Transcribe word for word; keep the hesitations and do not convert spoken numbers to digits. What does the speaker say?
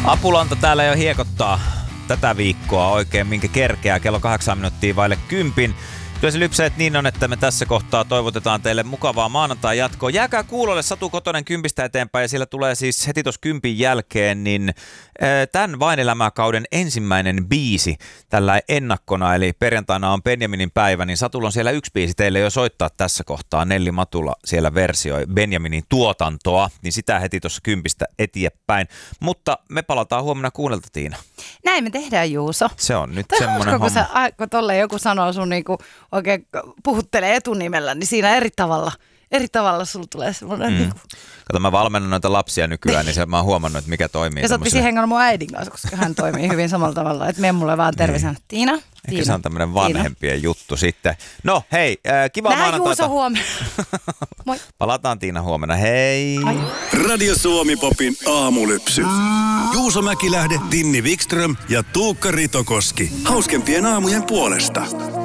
Apulanta täällä jo hiekottaa tätä viikkoa oikein, minkä kerkeää kello kahdeksan minuuttia vaille kympin. Kyllä se lypseet niin on, että me tässä kohtaa toivotetaan teille mukavaa maanantai jatkoa. Jääkää kuulolle Satu Kotonen kympistä eteenpäin ja siellä tulee siis heti tuossa kympin jälkeen niin tämän Vain elämäkauden ensimmäinen biisi tällä ennakkona. Eli perjantaina on Benjaminin päivä, niin Satulla on siellä yksi biisi teille jo soittaa tässä kohtaa. Nelli Matula siellä versioi Benjaminin tuotantoa, niin sitä heti tuossa kympistä eteenpäin. Mutta me palataan huomenna kuunnelta, Tiina. Näin me tehdään, Juuso. Se on nyt Toi semmoinen usko, kun homma. sä, kun tolleen joku sanoo sun niinku oikein puhuttelee etunimellä, niin siinä eri tavalla, eri tavalla sulla tulee semmoinen mm. niinku. Kato, mä valmennan noita lapsia nykyään, niin se, mä oon huomannut, että mikä toimii. Ja sä oot vissiin hengannut mun äidin kanssa, koska hän toimii hyvin samalla tavalla. Että mene mulle vaan terveisenä. Niin. Tiina, Tiina. Ehkä se on tämmönen vanhempien Tiina. juttu sitten. No hei, äh, kiva Nähdään maanantaita. Juuso huomenna. Moi. Palataan Tiina huomenna. Hei. Moi. Radio Suomi Popin aamulypsy. Juuso Mäkilähde, Tinni Wikström ja Tuukka Ritokoski. Hauskempien aamujen puolesta.